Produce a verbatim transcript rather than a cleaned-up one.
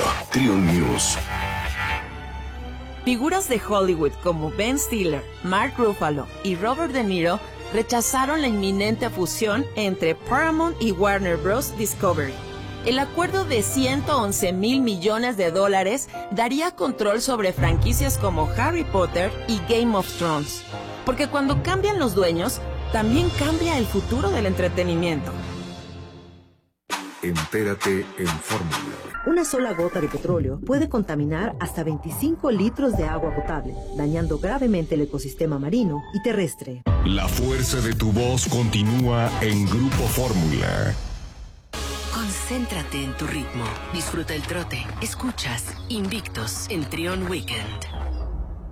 Trion News. Figuras de Hollywood como Ben Stiller, Mark Ruffalo y Robert De Niro rechazaron la inminente fusión entre Paramount y Warner Bros. Discovery. El acuerdo de ciento once mil millones de dólares daría control sobre franquicias como Harry Potter y Game of Thrones. Porque cuando cambian los dueños, también cambia el futuro del entretenimiento. Entérate en Fórmula. Una sola gota de petróleo puede contaminar hasta veinticinco litros de agua potable, dañando gravemente el ecosistema marino y terrestre. La fuerza de tu voz continúa en Grupo Fórmula. Concéntrate en tu ritmo. Disfruta el trote. Escuchas Invictos en Trion Weekend.